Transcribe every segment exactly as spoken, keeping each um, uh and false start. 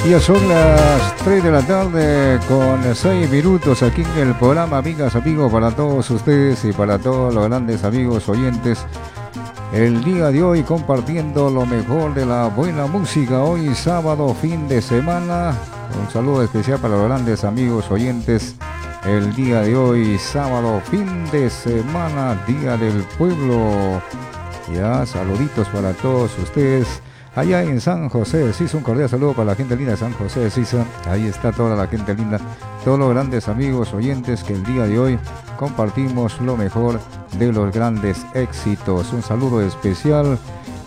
Ya son las tres de la tarde con seis minutos aquí en el programa Amigas, Amigos, para todos ustedes y para todos los grandes amigos oyentes. El día de hoy compartiendo lo mejor de la buena música, hoy sábado, fin de semana. Un saludo especial para los grandes amigos oyentes. El día de hoy, sábado, fin de semana, Día del Pueblo. Ya, saluditos para todos ustedes. Allá en San José de Sisa, un cordial saludo para la gente linda de San José de Sisa. Ahí está toda la gente linda, todos los grandes amigos oyentes que el día de hoy compartimos lo mejor de los grandes éxitos. Un saludo especial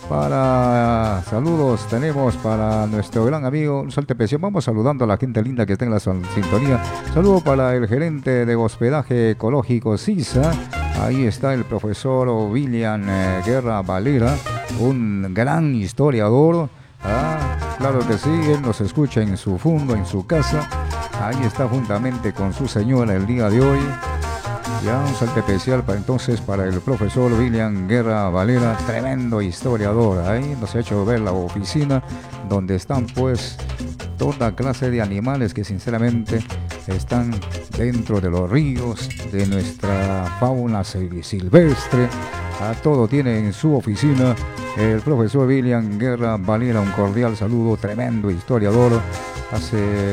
para... Saludos tenemos para nuestro gran amigo, un saludo especial. Vamos saludando a la gente linda que está en la sintonía. Saludo para el gerente de hospedaje ecológico Sisa. Ahí está el profesor William eh, Guerra Valera, un gran historiador. Ah, claro que sí, él nos escucha en su fondo, en su casa. Ahí está juntamente con su señora el día de hoy. Ya un saludo especial para entonces para el profesor William Guerra Valera, tremendo historiador. Ahí nos ha hecho ver la oficina donde están pues toda clase de animales que sinceramente están dentro de los ríos, de nuestra fauna silvestre. A todo tiene en su oficina el profesor William Guerra Valera. Un cordial saludo, tremendo historiador. Hace,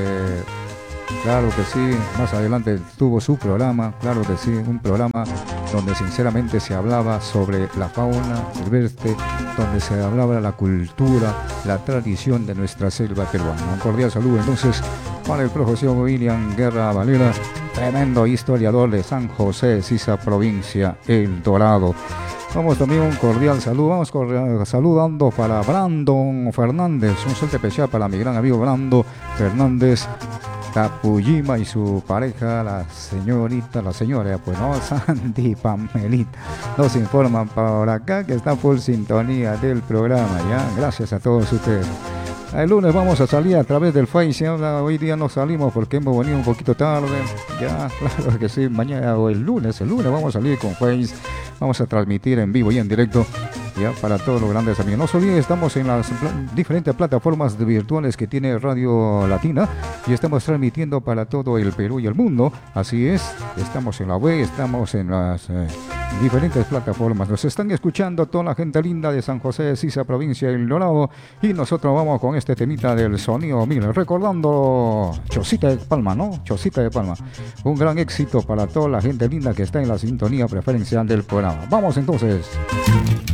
claro que sí, más adelante tuvo su programa, claro que sí, un programa donde sinceramente se hablaba sobre la fauna silvestre, donde se hablaba de la cultura, la tradición de nuestra selva peruana. Un cordial saludo entonces para el profesor William Guerra Valera, tremendo historiador de San José de Sisa, provincia El Dorado. Vamos también un cordial saludo, vamos cordial, saludando para Brandon Fernández, un saludo especial para mi gran amigo Brando Fernández Tapujima y su pareja, la señorita, la señora, pues no, Sandy Pamelita. Nos informan por acá que está full sintonía del programa, ya, gracias a todos ustedes. El lunes vamos a salir a través del Face. Hoy día no salimos porque hemos venido un poquito tarde. Ya, claro que sí, mañana o el lunes, el lunes vamos a salir con Face. Vamos a transmitir en vivo y en directo ya para todos los grandes amigos. No se olviden, estamos en las pl- diferentes plataformas virtuales que tiene Radio Latina y estamos transmitiendo para todo el Perú y el mundo. Así es, estamos en la web, estamos en las eh, diferentes plataformas. Nos están escuchando toda la gente linda de San José de Sisa, provincia del Dorado, y nosotros vamos con este temita del sonido Miller, recordando Chocita de Palma, ¿no? Chocita de Palma, un gran éxito para toda la gente linda que está en la sintonía preferencial del programa. Vamos entonces.